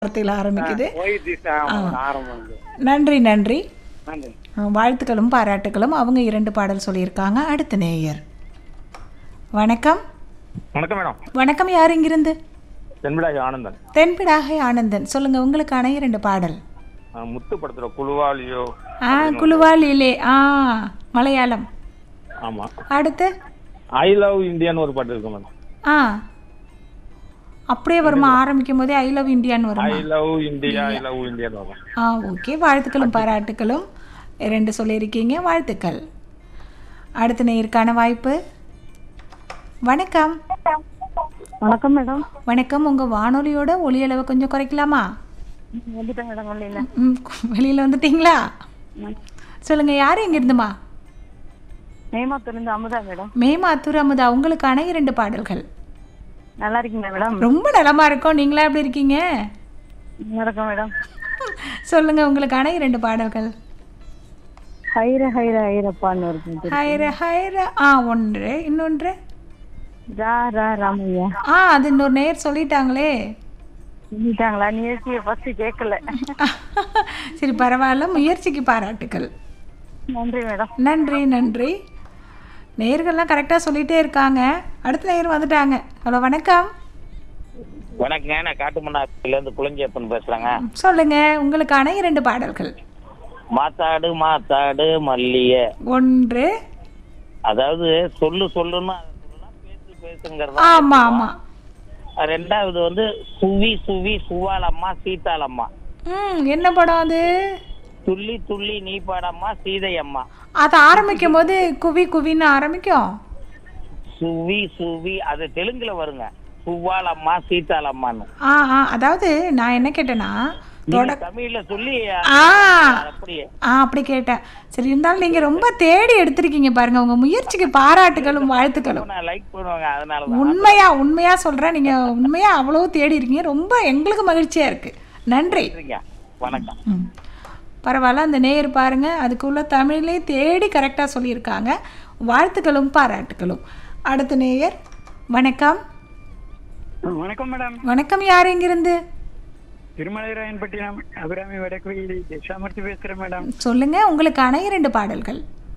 வார்த்தையில் ஆரம்பிக்குது. Y this ஆரம்பம். நன்றி நன்றி. நன்றி. வாழ்த்துக்களும் பாராட்டுகளும். அவங்க 2 பாடல் சொல்லியிருக்காங்க. அடுத்த நேயர். வணக்கம். வணக்கம் மேடம். வணக்கம். யார் இங்கிருந்து? தென்பிடாகி ஆனந்தன். தென்பிடாகை ஆனந்தன். சொல்லுங்க, உங்களுக்கான 2 பாடல். முத்து படத்துல குழுவாலியோ. குழுவாலிலே. மலையாளம். ஆமா. அடுத்து ஐ லவ் இந்தியான்னு ஒரு பாட்டு இருக்கு மேடம். அப்படியே வருமா? ஆரம்பிக்கும் போதே ஐ லவ் இந்தியான்னு வருமா? I love India, I love இந்தியான்னு வரும். ஓகே. வாழ்த்துக்களும் பாராட்டுகளும் 2 சொல்லியிருக்கீங்க. வாழ்த்துக்கள். அடுத்த நேயருக்கான வாய்ப்பு. வணக்கம். வணக்கம் மேடம். வணக்கம். உங்க வானொலியோட ஒலி அளவை கொஞ்சம் குறைக்கலாமா? வந்துட்டேன் மேடம். ஒன்றும் வெளியில வந்துட்டீங்களா? சொல்லுங்க, யாரு எங்க இருந்துமா? மேமாத்தூர்லேருந்து அமுதா மேடம். மேமாத்தூர் அமுதா. உங்களுக்கான 2 பாடல்கள். நல்லா இருக்கீங்களா மேடம்? ரொம்ப நலமா இருக்கோம். நீங்களா எப்படி இருக்கீங்க? நல்லா இருக்கேன் மேடம். சொல்லுங்க, உங்களுக்கான 2 பாடல்கள். ஹைர ஹைர ஹைரப்பான்னு இருக்கு. ஹைர ஹைர. ஒன்று. இன்னொன்று ரா ரா ராமையா. அது இன்னொரு நேர் சொல்லிட்டாங்களே. சொல்லிட்டாங்களா? நிகழ்ச்சியை ஃபர்ஸ்ட் கேட்கல. சரி, பரவாயில்ல. முயற்சிக்கு பாராட்டுகள். நன்றி மேடம். நன்றி நன்றி. நேயர்கள்லாம் கரெக்டாக சொல்லிகிட்டே இருக்காங்க. அடுத்த நேயர் வந்துட்டாங்க. ஹலோ, வணக்கம். வணக்கங்க. நான் காட்டுமன்னார்லேருந்து புளிஞ்சப்பன் பேசுகிறேங்க. சொல்லுங்க, உங்களுக்கான 2 பாடல்கள். மாத்தாடு மாத்தாடு மல்லிய. ஒன்று. அதாவது சொல்லு சொல்லுன்னு பேசு பேசுங்கிறது. ஆமா ஆமா. 2வது வந்து சுவி சுவி சுவாலம்மா சீதாளம்மா. என்ன படம் அது? துள்ளி துள்ளி நீ பாடம்மா சீதையம்மா. அது ஆரம்பிக்கும் போது குவி குவின்னு ஆரம்பிக்கும். சுவி சுவி அது தெலுங்குல வருங்க. சுவாலம்மா சீதாளம்மான்னு. அதாவது நான் என்ன கேட்டேன்னா, தமிழ்ல சொல்லி அப்படியே அப்படி கேட்டேன். சரி, இருந்தாலும் நீங்க ரொம்ப தேடி எடுத்திருக்கீங்க பாருங்க. உங்க முயற்சிக்கு பாராட்டுகளும் வாழ்த்துக்களும். நான் லைக் பண்ணுவாங்க. அதனால உண்மையா சொல்றேன். நீங்க உண்மையா அவ்வளவு தேடி இருக்கீங்க. ரொம்ப எங்களுக்கு மகிழ்ச்சியா இருக்கு. நன்றி. வணக்கம். பரவாயில்ல. அந்த நேயர் பாருங்க, அதுக்குள்ள தமிழ்லே தேடி கரெக்டா சொல்லியிருக்காங்க. வாழ்த்துக்களும் பாராட்டுகளும். அடுத்த நேயர். வணக்கம். வணக்கம் மேடம். வணக்கம். யார் எங்கிருந்து? திருமலைராயன்பட்டினம் அபிராமி வடக்குயில் தசாமூர்த்தி பேசுறேன் மேடம். சொல்லுங்க, உங்களுக்கான 2 பாடல்கள்.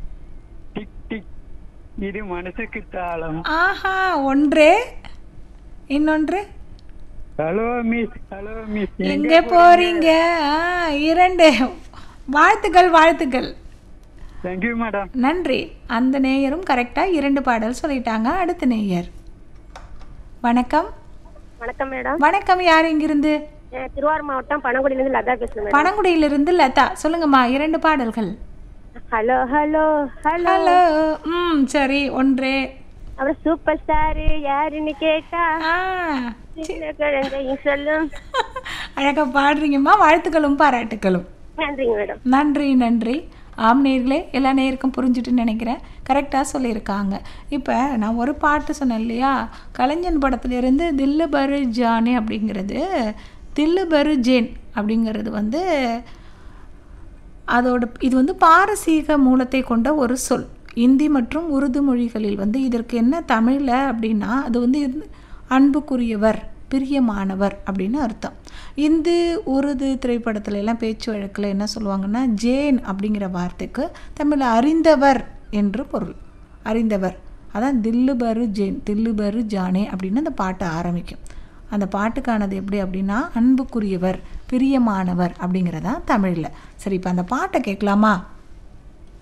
டிக் டிக் இது மனசுக்கு தாளம். ஒன்று. இன்னொன்று ஹலோ மிஸ், ஹலோ மிஸ், எங்க போறீங்க? 2. வாழ்த்துக்கள் வாழ்த்துக்கள். Thank you madam. நன்றி. அந்த நேயரும் கரெக்டா 2 பாடல் சொல்லிட்டாங்க. அடுத்த நேயர். வணக்கம். வணக்கம் மேடம். வணக்கம். யார் இங்கிருந்து? திருவாரூர் மாவட்டம் பனங்குடியிலிருந்து லதா பேசுறேன். பனங்குடியிலிருந்து லதா. சொல்லுங்கம்மா, 2 பாடல்கள். Hello hello hello. ஹலோ. சரி. ஒன்று. அப்புறம் சூப்பர் ஸ்டார் யாருன்னு கேட்டா சொல்லும். அழகா பாடுறீங்கம்மா. வாழ்த்துக்களும் பாராட்டுகளும். நன்றிங்க மேடம். நன்றி நன்றி. நேயர்களே, எல்லா நேயருக்கும் புரிஞ்சுட்டுன்னு நினைக்கிறேன். கரெக்டாக சொல்லியிருக்காங்க. இப்போ நான் ஒரு பாட்டு சொன்னேன் இல்லையா, கலைஞன் படத்துலேருந்து தில்லு பரு ஜானே அப்படிங்கிறது. தில்லு பரு ஜேன் அப்படிங்கிறது வந்து இது வந்து பாரசீக மூலத்தை கொண்ட ஒரு சொல். இந்தி மற்றும் உருது மொழிகளில் வந்து இதற்கு என்ன தமிழில் அப்படின்னா, அது வந்து அன்புக்குரியவர், பிரியமானவர் அப்படின்னு அர்த்தம். இந்து உருது திரைப்படத்துல எல்லாம் பேச்சு வழக்கில் என்ன சொல்லுவாங்கன்னா, ஜேன் அப்படிங்கிற வார்த்தைக்கு தமிழில் அறிந்தவர் என்று பொருள். அறிந்தவர். அதான் தில்லு பரு ஜேன், தில்லு பரு ஜானே அப்படின்னு அந்த பாட்டு ஆரம்பிக்கும். அந்த பாட்டுக்கானது எப்படி அப்படின்னா, அன்புக்குரியவர், பிரியமானவர் அப்படிங்கிறதான் தமிழில். சரி, இப்போ அந்த பாட்டை கேட்கலாமா?